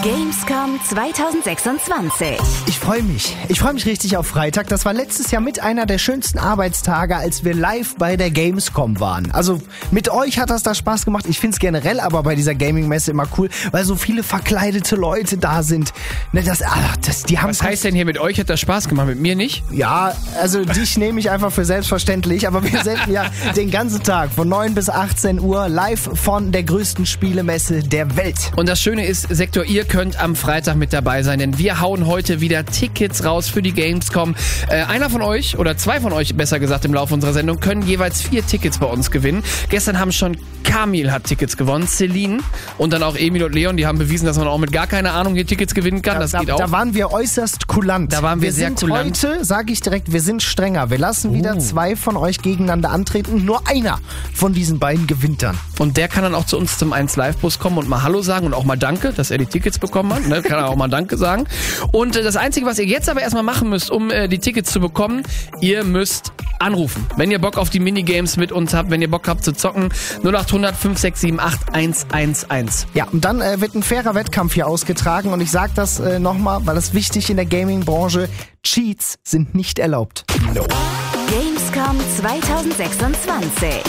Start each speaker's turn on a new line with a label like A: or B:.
A: Gamescom 2026.
B: Ich freue mich. Ich freue mich richtig auf Freitag. Das war letztes Jahr mit einer der schönsten Arbeitstage, als wir live bei der Gamescom waren. Also mit euch hat das da Spaß gemacht. Ich finde es generell aber bei dieser Gaming-Messe immer cool, weil so viele verkleidete Leute da sind. Ne, die haben
C: Was heißt denn hier, mit euch hat das Spaß gemacht, mit mir nicht?
B: Ja, also dich nehme ich einfach für selbstverständlich, aber wir senden ja den ganzen Tag von 9 bis 18 Uhr live von der größten Spielemesse der Welt.
C: Und das Schöne ist, Sektor, ihr könnt am Freitag mit dabei sein, denn wir hauen heute wieder Tickets raus für die Gamescom. Einer von euch, oder zwei von euch, besser gesagt, im Laufe unserer Sendung, können jeweils 4 Tickets bei uns gewinnen. Gestern haben schon Kamil hat Tickets gewonnen, Celine und dann auch Emil und Leon, die haben bewiesen, dass man auch mit gar keiner Ahnung hier Tickets gewinnen kann. Das geht auch.
B: Da waren wir äußerst kulant.
C: Da waren wir sehr kulant.
B: Heute, sage ich direkt, wir sind strenger. Wir lassen wieder 2 von euch gegeneinander antreten. Nur einer von diesen beiden gewinnt dann.
C: Und der kann dann auch zu uns zum 1 Live-Bus kommen und mal Hallo sagen und auch mal Danke, dass er die Tickets bekommen hat. Ne? Kann er auch mal Danke sagen. Und das Einzige, was ihr jetzt aber erstmal machen müsst, um die Tickets zu bekommen, ihr müsst anrufen. Wenn ihr Bock auf die Minigames mit uns habt, wenn ihr Bock habt zu zocken, 0800 567 8111.
B: Ja, und dann wird ein fairer Wettkampf hier ausgetragen. Und ich sage das nochmal, weil das wichtig in der Gaming-Branche, Cheats sind nicht erlaubt. No.
A: Gamescom 2026.